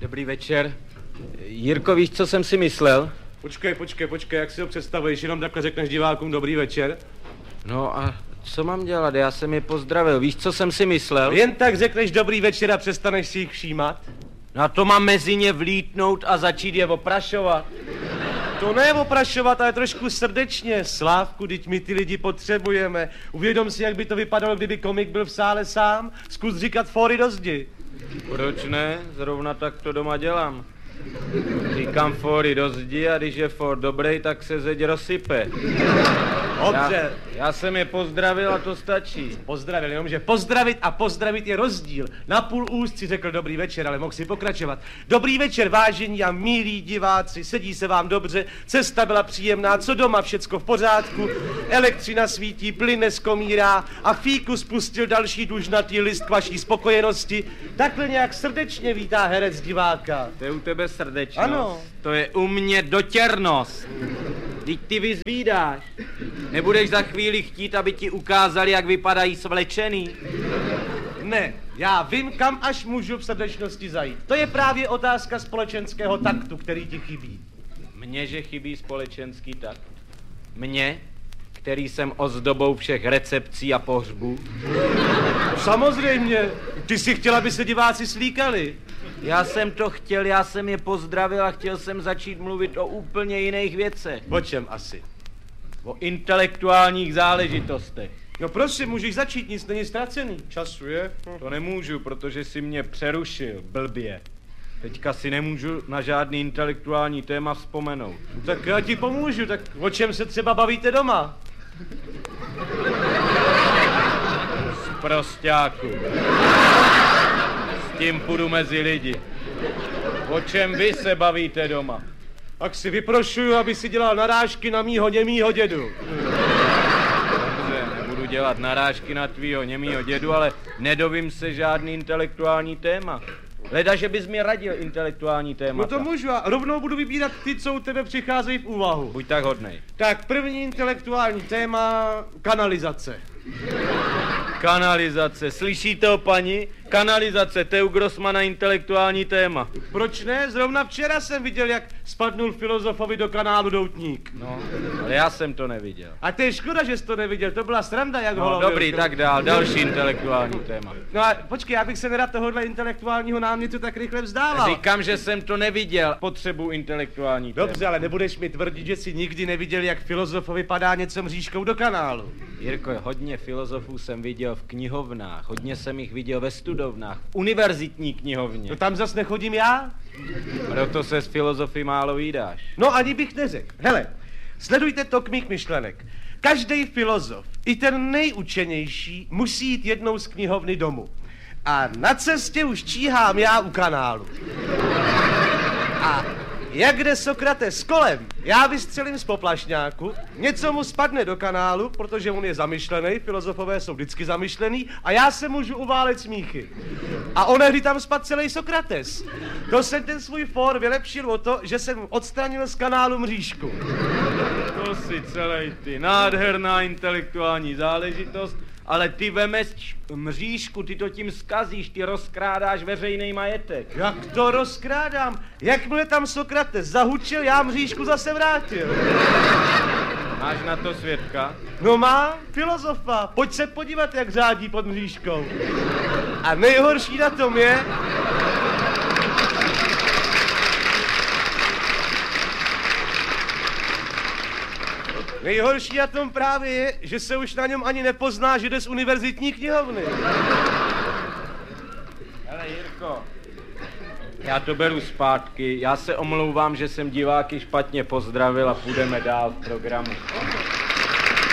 Dobrý večer. Jirko, víš, co jsem si myslel? Počkej, jak si ho představuješ? Jenom takhle řekneš divákům dobrý večer? No a co mám dělat? Já jsem je pozdravil. Víš, co jsem si myslel? Jen tak řekneš dobrý večer a přestaneš si jich všímat? No a to mám mezi ně vlítnout a začít je oprašovat. To ne oprašovat, ale trošku srdečně. Slávku, teď my ty lidi potřebujeme. Uvědom si, jak by to vypadalo, kdyby komik byl v sále sám. Zkus říkat fóry do zdi. Proč ne? Zrovna tak to doma dělám. Říkám fóry do zdi a když je fór dobrý, tak se zeď rozsype. Dobře. Já jsem je pozdravil a to stačí. Pozdravil, jenomže pozdravit a pozdravit je rozdíl. Na půl úst si řekl dobrý večer, ale mohl si pokračovat. Dobrý večer, vážení a milí diváci, sedí se vám dobře, cesta byla příjemná, co doma, všecko v pořádku, elektřina svítí, plyn neskomírá a fíkus spustil další dužnatý list k vaší spokojenosti. Takhle nějak srdečně vítá herec diváka. To je u tebe srdečnost. Ano. To je u mě dotěrnost. Vždyť ty vyzvídáš. Nebudeš za chvíli chtít, aby ti ukázali, jak vypadají svlečený? Ne, já vím, kam až můžu v srdečnosti zajít. To je právě otázka společenského taktu, který ti chybí. Mně, že chybí společenský takt? Mně, který jsem ozdobou všech recepcí a pohřbů? Samozřejmě, ty si chtěla, aby se diváci slíkali. Já jsem to chtěl, já jsem je pozdravil a chtěl jsem začít mluvit o úplně jiných věcech. O čem asi? O intelektuálních záležitostech. No prosím, můžeš začít, nic není ztracený. Času je. To nemůžu, protože si mě přerušil, blbě. Teďka si nemůžu na žádný intelektuální téma vzpomenout. Tak já ti pomůžu, tak o čem se třeba bavíte doma? Sprosťáku. S tím půjdu mezi lidi. O čem vy se bavíte doma? Tak si vyprošuju, aby si dělal narážky na mýho němýho dědu. Dobře, nebudu dělat narážky na tvýho němýho dědu, ale nedovím se žádný intelektuální téma. Leda, že bys mi radil intelektuální témata. No to můžu a rovnou budu vybírat ty, co u tebe přicházejí v úvahu. Buď tak hodnej. Tak první intelektuální téma, kanalizace. Kanalizace, slyšíte o paní? Kanalizace, to je u Grossmana intelektuální téma. Proč ne? Zrovna včera jsem viděl, jak spadnul filozofovi do kanálu doutník. No, ale já jsem to neviděl. A to je škoda, že jsi to neviděl, to byla sranda, jak ho No lovil. dobrý, tak dál, další intelektuální téma. No a počkej, já bych se nerad tohohle intelektuálního námětu tak rychle vzdával. Říkám, že jsem to neviděl, potřebuji intelektuální téma. Dobře, ale nebudeš mi tvrdit, že jsi nikdy neviděl, jak filozofovi padá něco mřížkou do kanálu. Jirko, hodně filozofů jsem viděl v knihovnách, hodně jsem jich viděl ve studovnách, v univerzitní knihovně. No tam zas nechodím já? Proto se s filozofy málo vídáš. No ani bych neřekl. Hele, sledujte tok mých myšlenek. Každý filozof, i ten nejučenější, musí jít jednou z knihovny domů. A na cestě už číhám já u kanálu. A jak jde Sokrates kolem, já vystřelím z poplašňáku, něco mu spadne do kanálu, protože on je zamyšlený, filozofové jsou vždycky zamyšlený, a já se můžu uválet smíchy. A onehdy tam spadl celý Sokrates. To jsem ten svůj fór vylepšil o to, že jsem odstranil z kanálu mřížku. To si celej ty, nádherná intelektuální záležitost, ale ty vemeš mřížku, ty to tím zkazíš, ty rozkrádáš veřejný majetek. Jak to rozkrádám? Jakmile tam Sokrates zahučil, já mřížku zase vrátil. Máš na to svědka? No má, filozofa, pojď se podívat, jak řádí pod mřížkou. A nejhorší na tom je... Nejhorší na tom právě je, že se už na něm ani nepozná, že jde z univerzitní knihovny. Hele Jirko, já to beru zpátky, já se omlouvám, že jsem diváky špatně pozdravil a půjdeme dál v programu.